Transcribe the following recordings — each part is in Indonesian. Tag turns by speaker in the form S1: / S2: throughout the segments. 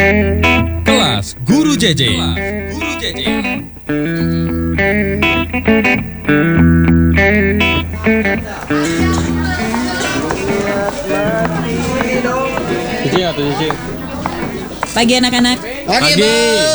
S1: Kelas Guru JJ.
S2: Pagi anak-anak.
S3: Pagi, Bu.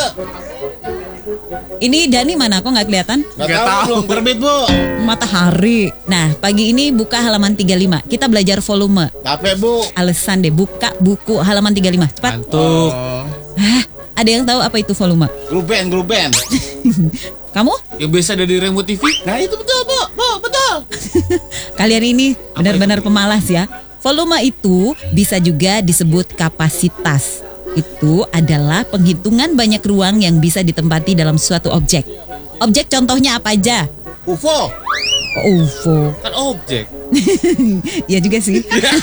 S2: Ini Dani mana? Kok nggak kelihatan?
S3: Nggak tahu, belum terbit, Bu.
S2: Matahari. Nah, pagi ini buka halaman 35. Kita belajar volume.
S3: Capek, Bu.
S2: Alasan deh, buka buku halaman 35. Cepat.
S1: Ngantuk.
S2: Hah, ada yang tahu apa itu volume?
S3: Grup band.
S2: Kamu?
S1: Yang biasa ada di remote TV.
S3: Nah, itu betul, Bu. Bu, betul.
S2: Kalian ini benar-benar pemalas ya. Volume itu bisa juga disebut kapasitas. Itu adalah penghitungan banyak ruang yang bisa ditempati dalam suatu objek. Objek contohnya apa aja?
S3: UFO.
S2: UFO.
S1: Kan objek.
S2: Ya juga sih.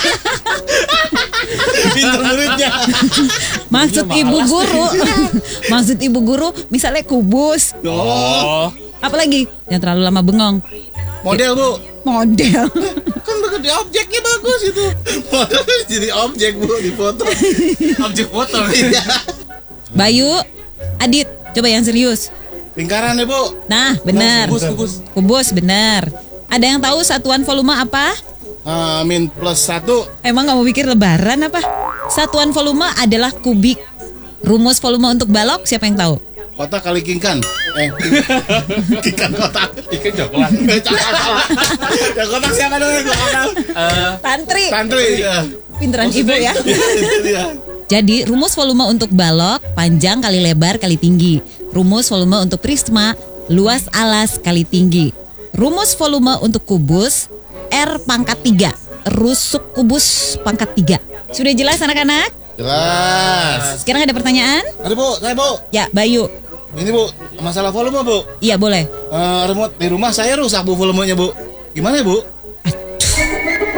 S3: Pinter muridnya.
S2: Maksud ibu guru. Maksud ibu guru misalnya kubus.
S1: Oh.
S2: Apalagi yang terlalu lama bengong.
S3: Model, Bu.
S2: Model.
S3: Kan di objeknya bagus itu. Model jadi objek, Bu, di foto.
S1: Objek foto.
S2: Bayu, Adit, coba yang serius.
S3: Lingkaran ya, Bu.
S2: Nah, benar. Kubus, benar. Ada yang tahu satuan volume apa?
S3: Min plus 1.
S2: Emang nggak mau pikir lebaran apa? Satuan volume adalah kubik. Rumus volume untuk balok siapa yang tahu?
S3: Kotak kali kingkan. Kingkan kotak.
S1: Ikan coklat.
S3: Ya kotak siapa dulu?
S2: Tantri.
S3: Tantri.
S2: Pinteran ibu ya.
S3: Iya.
S2: Jadi rumus volume untuk balok panjang kali lebar kali tinggi. Rumus volume untuk prisma luas alas kali tinggi. Rumus volume untuk kubus R pangkat 3. Rusuk kubus pangkat 3. Sudah jelas anak-anak?
S3: Jelas.
S2: Sekarang ada pertanyaan?
S3: Ada, Bu, saya, Bu.
S2: Ya, Bayu.
S3: Ini, Bu, masalah volume, Bu.
S2: Iya, boleh.
S3: Remote di rumah saya rusak, Bu, volumenya, Bu. Gimana ya, Bu?